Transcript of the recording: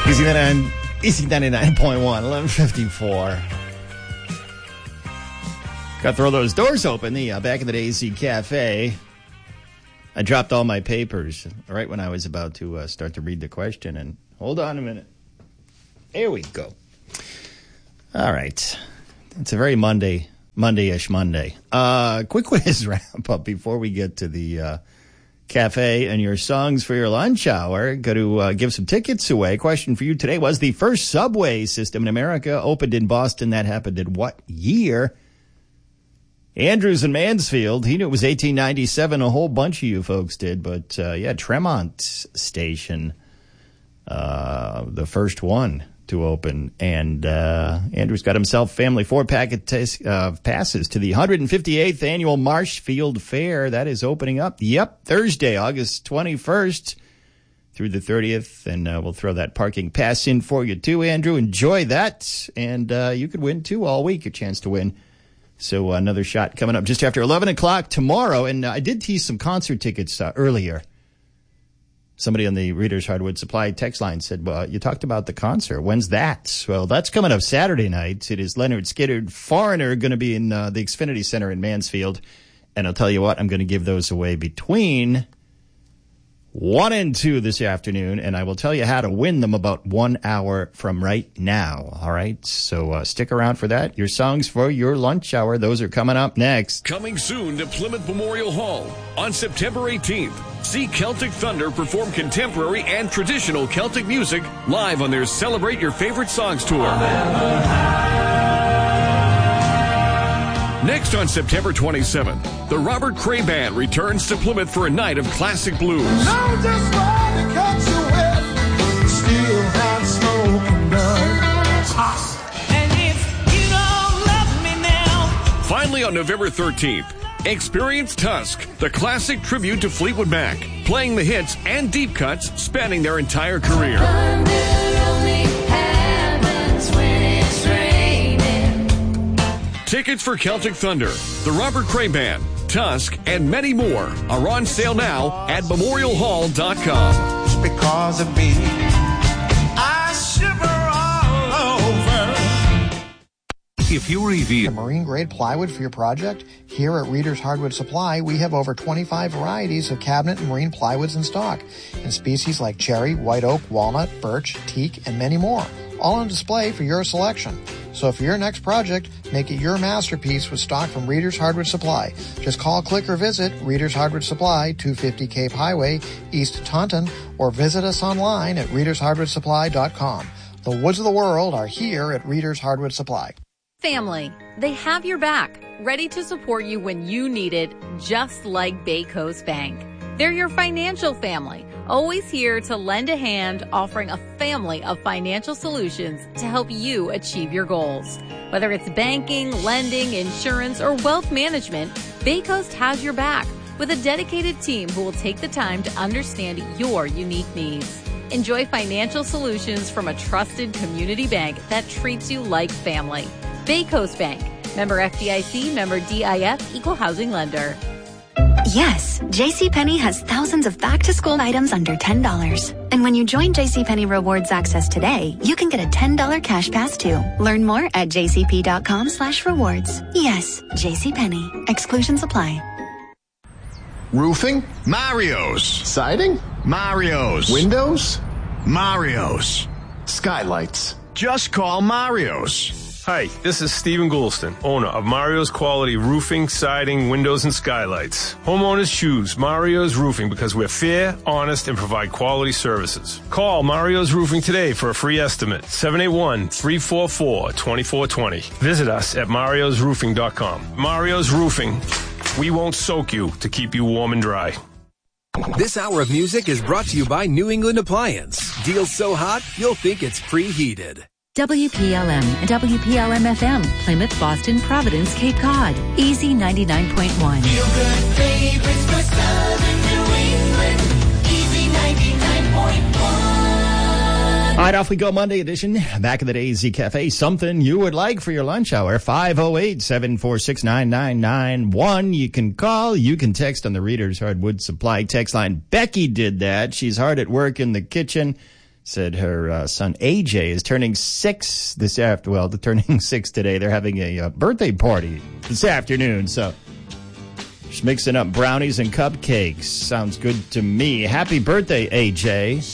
Easy 99.1, 1154. Got to throw those doors open. The back in the day Z Cafe. I dropped all my papers right when I was about to start to read the question. And hold on a minute. There we go. All right. It's a very Monday-ish Monday. Quick quiz wrap up before we get to the cafe and your songs for your lunch hour. Got to give some tickets away. Question for you today was the first subway system in America opened in Boston. That happened in what year? Andrews in Mansfield, he knew it was 1897. A whole bunch of you folks did, but Tremont Station, the first one to open, and Andrews got himself family 4-pack passes to the 158th annual Marshfield Fair. That is opening up, Thursday, August 21st through the 30th, and we'll throw that parking pass in for you too, Andrew. Enjoy that, and you could win too all week, a chance to win. So another shot coming up just after 11 o'clock tomorrow, and I did tease some concert tickets earlier. Somebody on the Reader's Hardwood Supply text line said, well, you talked about the concert. When's that? Well, that's coming up Saturday night. It is Leonard Skinner, Foreigner, going to be in the Xfinity Center in Mansfield. And I'll tell you what, I'm going to give those away between 1 and 2 this afternoon. And I will tell you how to win them about 1 hour from right now. All right? So stick around for that. Your songs for your lunch hour, those are coming up next. Coming soon to Plymouth Memorial Hall on September 18th. See Celtic Thunder perform contemporary and traditional Celtic music live on their Celebrate Your Favorite Songs tour. Next on September 27th, the Robert Cray Band returns to Plymouth for a night of classic blues. I'm just trying to catch you wet, still have smoking gun. And if you don't love me now. Finally on November 13th, experience Tusk, the classic tribute to Fleetwood Mac, playing the hits and deep cuts spanning their entire career. Tickets for Celtic Thunder, the Robert Cray Band, Tusk, and many more are on sale now at memorialhall.com. Just because of me, I shiver all over. If you review marine grade plywood for your project, here at Reader's Hardwood Supply, we have over 25 varieties of cabinet and marine plywoods in stock, in species like cherry, white oak, walnut, birch, teak, and many more, all on display for your selection. So for your next project, make it your masterpiece with stock from Reader's Hardwood Supply. Just call, click, or visit Reader's Hardwood Supply, 250 Cape Highway, East Taunton, or visit us online at readersHardwoodSupply.com. The woods of the world are here at Reader's Hardwood Supply. Family, they have your back, ready to support you when you need it, just like Bay Coast Bank. They're your financial family, always here to lend a hand, offering a family of financial solutions to help you achieve your goals. Whether it's banking, lending, insurance, or wealth management, Bay Coast has your back with a dedicated team who will take the time to understand your unique needs. Enjoy financial solutions from a trusted community bank that treats you like family. Bay Coast Bank, member FDIC, member DIF, equal housing lender. Yes, JCPenney has thousands of back-to-school items under $10. And when you join JCPenney Rewards Access today, you can get a $10 cash pass too. Learn more at jcp.com/rewards. Yes, JCPenney. Exclusions apply. Roofing? Mario's. Siding? Mario's. Windows? Mario's. Skylights? Just call Mario's. Hi, this is Stephen Goulston, owner of Mario's Quality Roofing, Siding, Windows, and Skylights. Homeowners choose Mario's Roofing because we're fair, honest, and provide quality services. Call Mario's Roofing today for a free estimate, 781-344-2420. Visit us at mariosroofing.com. Mario's Roofing. We won't soak you to keep you warm and dry. This hour of music is brought to you by New England Appliance. Deals so hot, you'll think it's preheated. WPLM and WPLM-FM, Plymouth, Boston, Providence, Cape Cod. Easy 99.1. Feel good favorites for Southern New England. Easy 99.1. All right, off we go, Monday edition. Back in the day, Z Cafe. Something you would like for your lunch hour. 508-746-9991. You can call. You can text on the Reader's Hardwood Supply text line. Becky did that. She's hard at work in the kitchen. said her son AJ is turning 6 this afternoon. Well, they're turning 6 today. They're having a birthday party this afternoon, so just mixing up brownies and cupcakes. Sounds good to me. Happy birthday, AJ.